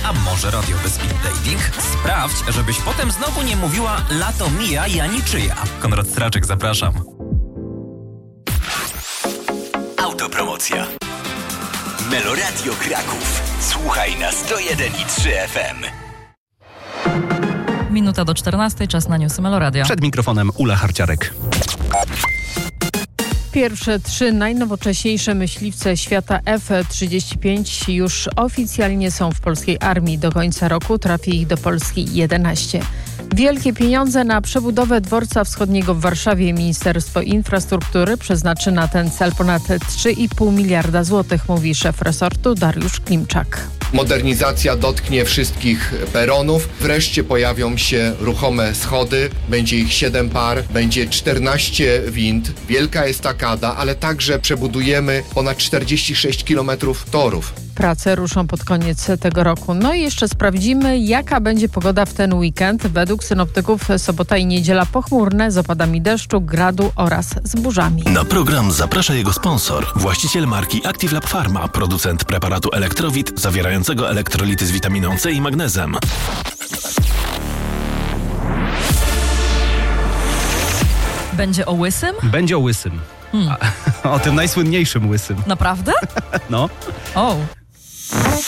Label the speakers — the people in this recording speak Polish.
Speaker 1: A może radiowy speed dating? Sprawdź, żebyś potem znowu nie mówiła lato mija, ja niczyja. Konrad Straczek, zapraszam.
Speaker 2: Autopromocja. Meloradio Kraków. Słuchaj na 101,3 FM.
Speaker 3: Minuta do 14, czas na newsy Meloradia.
Speaker 4: Przed mikrofonem Ula Harciarek.
Speaker 5: Pierwsze 3 najnowocześniejsze myśliwce świata F-35 już oficjalnie są w polskiej armii. Do końca roku trafi ich do Polski 11. Wielkie pieniądze na przebudowę dworca wschodniego w Warszawie. Ministerstwo Infrastruktury przeznaczy na ten cel ponad 3,5 miliarda złotych, mówi szef resortu Dariusz Klimczak.
Speaker 6: Modernizacja dotknie wszystkich peronów. Wreszcie pojawią się ruchome schody. Będzie ich 7 par, będzie 14 wind, wielka estakada, ale także przebudujemy ponad 46 km torów.
Speaker 5: Prace ruszą pod koniec tego roku. No i jeszcze sprawdzimy, jaka będzie pogoda w ten weekend. Według synoptyków sobota i niedziela pochmurne z opadami deszczu, gradu oraz z burzami.
Speaker 7: Na program zaprasza jego sponsor, właściciel marki Active Lab Pharma, producent preparatu Elektrowit zawierającego elektrolity z witaminą C i magnezem.
Speaker 3: Będzie o łysym?
Speaker 4: Będzie o łysym. O tym najsłynniejszym łysym.
Speaker 3: Naprawdę?
Speaker 4: No.
Speaker 3: O.